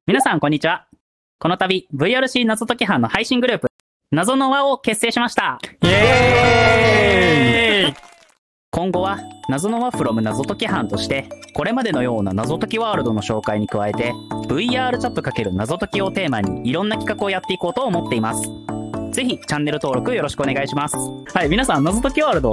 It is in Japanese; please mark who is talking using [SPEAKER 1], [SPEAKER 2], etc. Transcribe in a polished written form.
[SPEAKER 1] 皆さんこんにちは。この度 VRC 謎解き班の配信グループ謎の輪を結成しました。
[SPEAKER 2] イエーイ。
[SPEAKER 1] 今後は謎の輪 from 謎解き班としてこれまでのような謎解きワールドの紹介に加えて VR チャット×謎解きをテーマにいろんな企画をやっていこうと思っています。ぜひチャンネル登録よろしくお願いします。はい、皆さん謎解きワールド